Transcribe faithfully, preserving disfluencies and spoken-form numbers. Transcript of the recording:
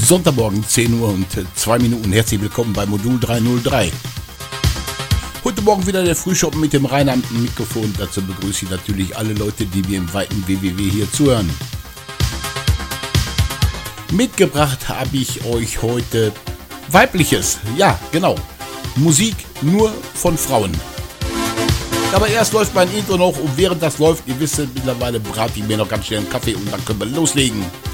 Sonntagmorgen, zehn Uhr und zwei Minuten. Herzlich willkommen bei Modul dreihundertdrei. Heute Morgen wieder der Frühschoppen mit dem Rainer am Mikrofon. Dazu begrüße ich natürlich alle Leute, die mir im weiten W W W hier zuhören. Mitgebracht habe ich euch heute Weibliches. Ja, genau. Musik nur von Frauen. Aber erst läuft mein Intro noch und während das läuft, ihr wisst mittlerweile, brate ich mir noch ganz schnell einen Kaffee und dann können wir loslegen.